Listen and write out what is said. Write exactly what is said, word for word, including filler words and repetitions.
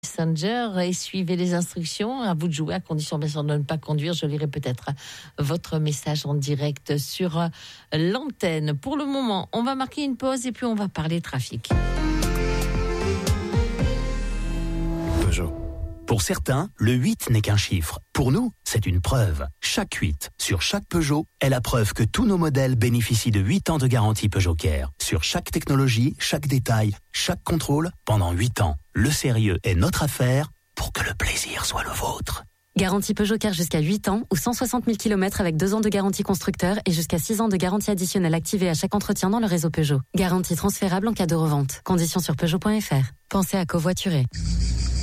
Messenger et suivez les instructions. À vous de jouer, à condition bien sûr de ne pas conduire. Je lirai peut-être votre message en direct sur l'antenne. Pour le moment, on va marquer une pause et puis on va parler trafic. Peugeot. Pour certains, le huit n'est qu'un chiffre. Pour nous, c'est une preuve. Chaque huit sur chaque Peugeot est la preuve que tous nos modèles bénéficient de huit ans de garantie Peugeot Care. Sur chaque technologie, chaque détail, chaque contrôle, pendant huit ans. Le sérieux est notre affaire pour que le plaisir soit le vôtre. Garantie Peugeot Care jusqu'à huit ans ou cent soixante mille kilomètres avec deux ans de garantie constructeur et jusqu'à six ans de garantie additionnelle activée à chaque entretien dans le réseau Peugeot. Garantie transférable en cas de revente. Conditions sur Peugeot point F R. Pensez à covoiturer.